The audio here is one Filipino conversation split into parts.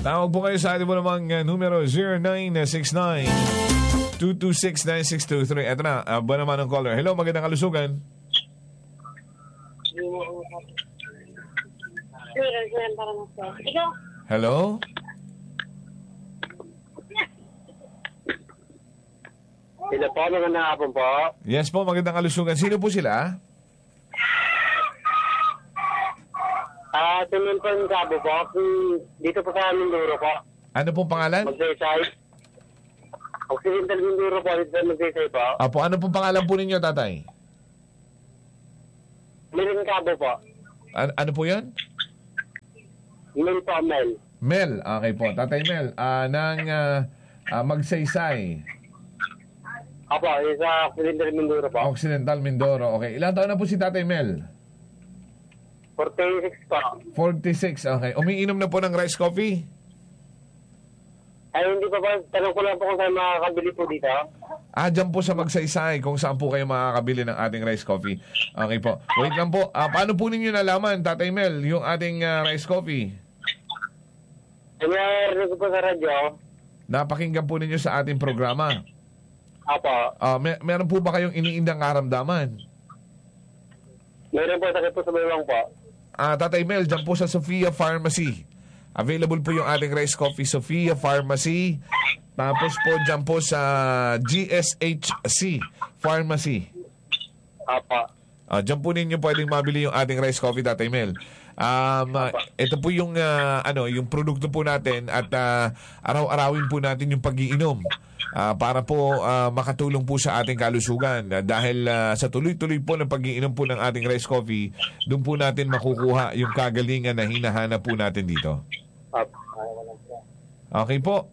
Tawag po kayo sa ating po namang numero 0969-226-9623. Eto na, ba naman ang caller. Hello, magandang kalusugan. Hello? Sila po, magandang hapon po. Yes po, magandang kalusugan. Sino po sila? Tuloy po yung Cabo po. Dito po sa Mindoro po. Ano pong pangalan? Magsaysay. Occidental Mindoro po. Dito sa Magsaysay po. Apo, ano pong pangalan po ninyo, tatay? Milin Cabo po. Ano po yan? Mel po, Mel. Mel, okay po. Tatay Mel, ng Magsaysay. Apo, sa Occidental Mindoro po. Occidental Mindoro, okay. Ilang taon na po si Tatay Mel? 46 po. 46, okay. Umiinom na po ng rice coffee? Ay, hindi pa po. Tanong ko lang po kung saan makakabili po dito. Dyan po sa Magsaysay, kung saan po kayo makakabili ng ating rice coffee. Okay po. Wait lang po. Paano po ninyo nalaman, Tatay Mel, yung ating rice coffee? Narinig ko po sa radyo. Napakinggan po ninyo sa ating programa. Apo. Meron po ba kayong iniindang karamdaman? Meron po, sakit po sa baywang po. Tatay Mel, dyan po sa Sophia Pharmacy. Available po yung ating rice coffee, Sophia Pharmacy. Tapos po dyan po sa GSHC Pharmacy. Apa. Dyan po ninyo pwedeng mabili yung ating rice coffee, Tatay Mel. Ito po yung yung produkto po natin at araw-arawin po natin yung pag-iinom. Para po makatulong po sa ating kalusugan. Dahil sa tuloy-tuloy po ng pag-iinom po ng ating rice coffee, doon po natin makukuha yung kagalingan na hinahanap po natin dito. Okay po.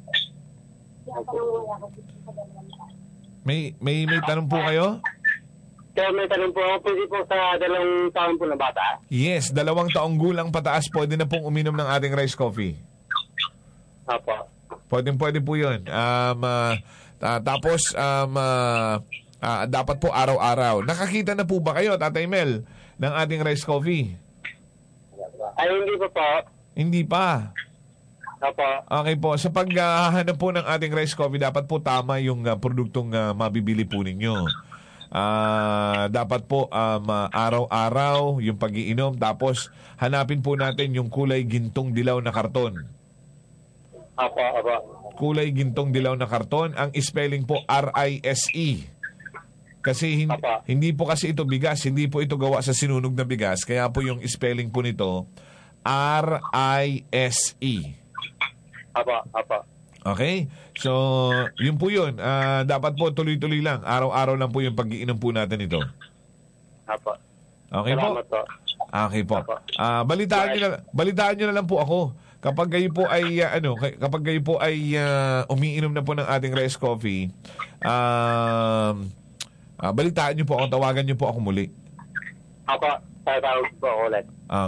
May tanong po kayo? Kaya may tanong po, pwede po sa 2 taon po na bata? Yes, 2 taong gulang pataas pwede na pong uminom ng ating rice coffee. Apa. Pwede po yun. Tapos, dapat po araw-araw. Nakakita na po ba kayo, Tatay Mel, ng ating rice coffee? Ay, hindi pa po. Hindi pa. Apa. Okay po. Sa paghahanap po ng ating rice coffee, dapat po tama yung produktong mabibili po ninyo. Dapat po araw-araw yung pag-iinom. Tapos, hanapin po natin yung kulay gintong dilaw na karton. Apa. Kulay gintong dilaw na karton. Ang spelling po RISE. Kasi hindi po kasi ito bigas, hindi po ito gawa sa sinunog na bigas. Kaya po yung spelling po nito RISE. Apa. Okay? So, yun po yun. Dapat po tuloy-tuloy lang. Araw-araw lang po yung pag-iinom po natin ito. Apa. Okay po? Salamat po. Okay po. Balitaan niyo na lang po ako. Kapag kayo po ay umiinom na po ng ating rice coffee, balitaan niyo po ako, tawagan niyo po ako muli. Apa, tatawag po ulit.